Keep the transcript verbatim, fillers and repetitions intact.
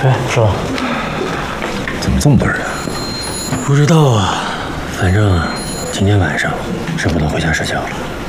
哎，说， 怎么这么多人啊？ 不知道啊，反正今天晚上是不能回家睡觉了。